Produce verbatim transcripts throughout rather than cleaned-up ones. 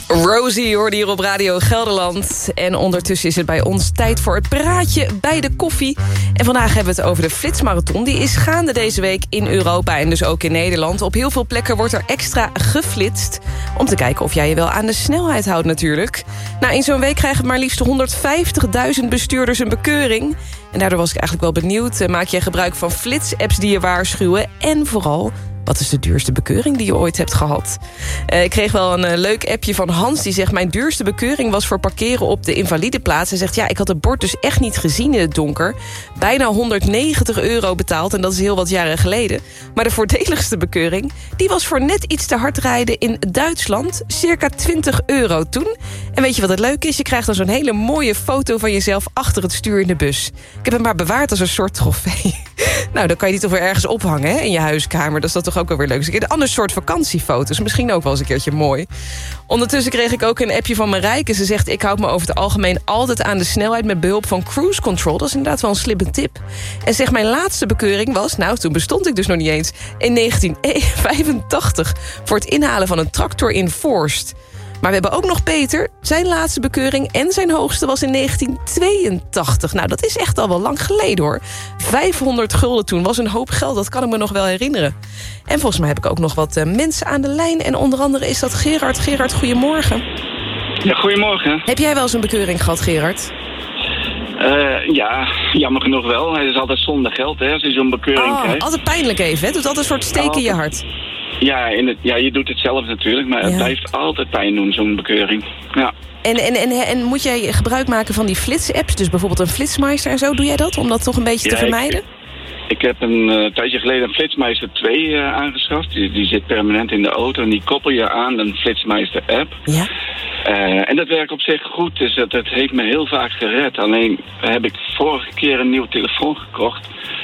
Rosie hoorde hier op Radio Gelderland. En ondertussen is het bij ons tijd voor het praatje bij de koffie. En vandaag hebben we het over de Flitsmarathon. Die is gaande deze week in Europa en dus ook in Nederland. Op heel veel plekken wordt er extra geflitst. Om te kijken of jij je wel aan de snelheid houdt natuurlijk. Nou, in zo'n week krijgen maar liefst honderdvijftigduizend bestuurders een bekeuring. En daardoor was ik eigenlijk wel benieuwd. Maak jij gebruik van flitsapps die je waarschuwen? En vooral, wat is de duurste bekeuring die je ooit hebt gehad? Uh, ik kreeg wel een uh, leuk appje van Hans. Die zegt, mijn duurste bekeuring was voor parkeren op de invalideplaats. Hij zegt, ja, ik had het bord dus echt niet gezien in het donker. Bijna honderdnegentig euro betaald. En dat is heel wat jaren geleden. Maar de voordeligste bekeuring, die was voor net iets te hard rijden in Duitsland. Circa twintig euro toen. En weet je wat het leuke is? Je krijgt dan zo'n hele mooie foto van jezelf achter het stuur in de bus. Ik heb hem maar bewaard als een soort trofee. Nou, dan kan je die toch weer ergens ophangen, hè, in je huiskamer. Dat is dat toch ook wel weer leuk. Een ander soort vakantiefoto's. Misschien ook wel eens een keertje mooi. Ondertussen kreeg ik ook een appje van Marijke. Ze zegt, ik houd me over het algemeen altijd aan de snelheid met behulp van cruise control. Dat is inderdaad wel een slimme tip. En zegt, mijn laatste bekeuring was, nou, toen bestond ik dus nog niet eens, in negentien vijfentachtig voor het inhalen van een tractor in Voorst. Maar we hebben ook nog Peter. Zijn laatste bekeuring en zijn hoogste was in negentien tweeëntachtig. Nou, dat is echt al wel lang geleden, hoor. vijfhonderd gulden toen was een hoop geld, dat kan ik me nog wel herinneren. En volgens mij heb ik ook nog wat uh, mensen aan de lijn. En onder andere is dat Gerard. Gerard, goedemorgen. Ja, goedemorgen. Heb jij wel eens een bekeuring gehad, Gerard? Uh, ja, jammer genoeg wel. Het is altijd zonder geld, hè, als je zo'n bekeuring oh, krijgt. Altijd pijnlijk even, hè? Het doet altijd een soort steek in je hart. Ja, in het, ja, je doet het zelf natuurlijk, maar het ja. blijft altijd pijn doen, zo'n bekeuring. Ja. En, en, en, en moet jij gebruik maken van die flitsapps, dus bijvoorbeeld een Flitsmeister en zo? Doe jij dat, om dat toch een beetje ja, te vermijden? Ik, ik heb een uh, tijdje geleden een Flitsmeister twee uh, aangeschaft. Die, die zit permanent in de auto en die koppel je aan een Flitsmeister app. Ja. Uh, en dat werkt op zich goed, dus dat, dat heeft me heel vaak gered. Alleen heb ik vorige keer een nieuwe telefoon gekocht.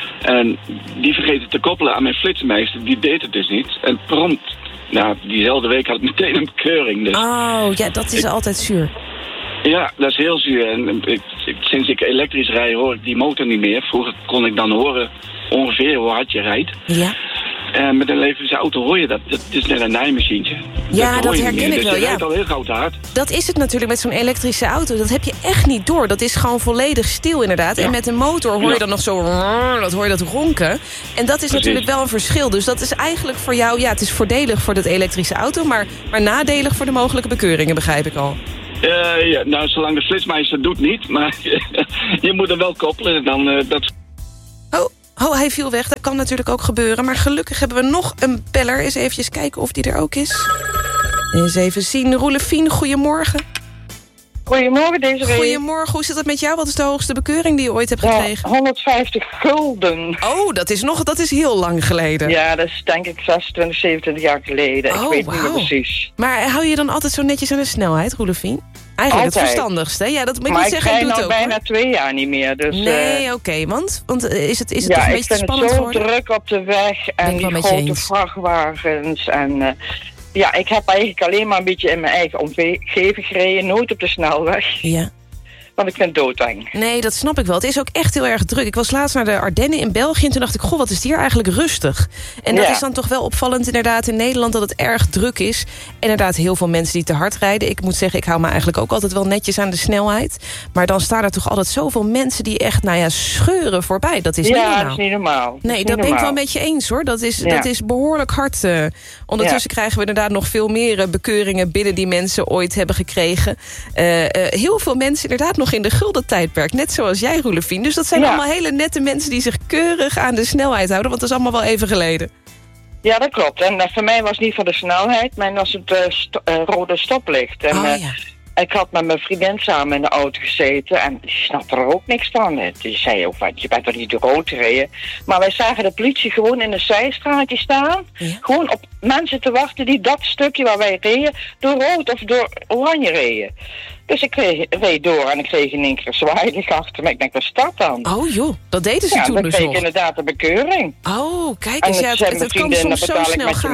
En die vergeten te koppelen aan mijn Flitsmeister. Die deed het dus niet. En prompt, nou, diezelfde week had ik meteen een bekeuring. Dus oh, ja, dat is ik, altijd zuur. Ja, dat is heel zuur. En ik, ik, sinds ik elektrisch rij hoor ik die motor niet meer. Vroeger kon ik dan horen ongeveer hoe hard je rijdt. Ja. En met een elektrische auto hoor je dat. Het is net een naaimachientje. Ja, dat, dat herken ik dus wel. je ja. rijdt al heel gauw te hard. Dat is het natuurlijk met zo'n elektrische auto. Dat heb je echt niet door. Dat is gewoon volledig stil inderdaad. Ja. En met een motor hoor je ja. dan nog zo, dat hoor je dat ronken. En dat is Precies. natuurlijk wel een verschil. Dus dat is eigenlijk voor jou, ja, het is voordelig voor dat elektrische auto, maar, maar nadelig voor de mogelijke bekeuringen, begrijp ik al. Uh, ja, nou, zolang de Flitsmeister doet niet, maar je moet er wel koppelen. Dan, uh, dat... Oh. Oh, hij viel weg. Dat kan natuurlijk ook gebeuren. Maar gelukkig hebben we nog een beller. Eens eventjes kijken of die er ook is. Eens even zien. Roelefien, goedemorgen. Goedemorgen, Desiree. Goedemorgen. Hoe zit het met jou? Wat is de hoogste bekeuring die je ooit hebt gekregen? Ja, honderdvijftig gulden. Oh, dat is nog, dat is heel lang geleden. Ja, dat is denk ik zesentwintig, zevenentwintig jaar geleden. Oh, ik weet wow. niet meer precies. Maar hou je dan altijd zo netjes aan de snelheid, Roelefien? Eigenlijk altijd. Het verstandigste. Ja, dat moet ik maar niet zeggen. Maar ik ik doe rijd het nou ook, bijna hoor. twee jaar niet meer. Dus, nee, uh, oké. Okay, want, want is het, is het ja, toch een beetje te spannend geworden? Ja, ik vind het zo druk op de weg. En die grote vrachtwagens. En uh, ja, ik heb eigenlijk alleen maar een beetje in mijn eigen omgeving gereden. Nooit op de snelweg. Ja. Want ik vind het doodeng. Nee, dat snap ik wel. Het is ook echt heel erg druk. Ik was laatst naar de Ardennen in België en toen dacht ik, goh, wat is het hier eigenlijk rustig. En dat ja. is dan toch wel opvallend inderdaad in Nederland dat het erg druk is. Inderdaad heel veel mensen die te hard rijden. Ik moet zeggen, ik hou me eigenlijk ook altijd wel netjes aan de snelheid. Maar dan staan er toch altijd zoveel mensen die echt, nou ja, scheuren voorbij. Dat is ja, niet normaal. dat is niet normaal. Nee, dat, dat ben ik wel een beetje eens hoor. Dat is, ja. dat is behoorlijk hard. Uh, ondertussen ja. krijgen we inderdaad nog veel meer uh, bekeuringen binnen die mensen ooit hebben gekregen. Uh, uh, heel veel mensen inderdaad nog in de gulden tijdperk. Net zoals jij, Roelefien. Dus dat zijn ja. allemaal hele nette mensen die zich keurig aan de snelheid houden. Want dat is allemaal wel even geleden. Ja, dat klopt. En uh, voor mij was het niet van de snelheid. Maar was het uh, sto- uh, rode stoplicht. En, oh, uh, ja. Ik had met mijn vriendin samen in de auto gezeten. En die snapte er ook niks van. Die zei ook, je bent toch niet de rood gereden. Maar wij zagen de politie gewoon in een zijstraatje staan. Ja. Gewoon op mensen te wachten die dat stukje waar wij reden door rood of door oranje reden. Dus ik reed, reed door en ik kreeg in één keer zwaaien achter me. Ik denk, wat is dat dan? Oh joh, dat deden ze ja, toen dus nog. Ja, dan kreeg ik inderdaad een bekeuring. Oh, kijk eens, ja, het, het, het kan soms zo snel gaan, hè?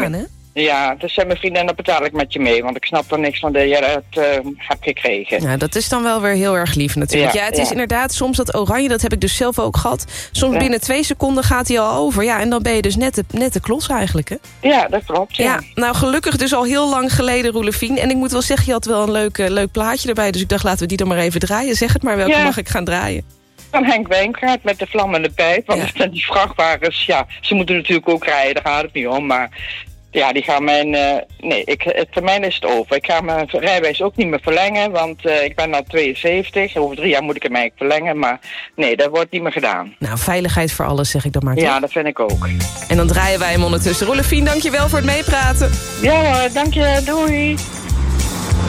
Ja, dus zei mijn vriendin, dan betaal ik met je mee. Want ik snap er niks van dat je dat uh, hebt gekregen. Ja, dat is dan wel weer heel erg lief natuurlijk. Ja, ja het ja. is inderdaad soms dat oranje, dat heb ik dus zelf ook gehad. Soms ja. binnen twee seconden gaat hij al over. Ja, en dan ben je dus net de, net de klos eigenlijk, hè? Ja, dat klopt, ja. ja. Nou, gelukkig dus al heel lang geleden, Roelevien. En ik moet wel zeggen, je had wel een leuk, uh, leuk plaatje erbij. Dus ik dacht, laten we die dan maar even draaien. Zeg het maar, welke ja. mag ik gaan draaien? Van Henk Wijngaard met de vlammende pijp. Want ja. die vrachtwagens, ja, ze moeten natuurlijk ook rijden. Daar gaat het niet om, maar... Ja, die gaan mijn... Uh, nee, ik, het termijn is het over. Ik ga mijn rijbewijs ook niet meer verlengen, want uh, ik ben al tweeënzeventig. Over drie jaar moet ik hem eigenlijk verlengen, maar nee, dat wordt niet meer gedaan. Nou, veiligheid voor alles, zeg ik dan maar. Ja, dat vind ik ook. En dan draaien wij hem ondertussen. Roelevien, dank je wel voor het meepraten. Ja hoor, dank je. Doei.